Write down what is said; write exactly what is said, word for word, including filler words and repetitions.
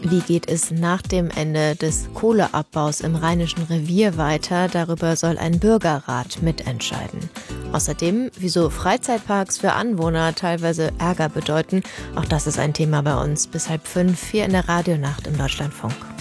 Wie geht es nach dem Ende des Kohleabbaus im Rheinischen Revier weiter? Darüber soll ein Bürgerrat mitentscheiden. Außerdem, wieso Freizeitparks für Anwohner teilweise Ärger bedeuten. Auch das ist ein Thema bei uns bis halb fünf hier in der Radionacht im Deutschlandfunk.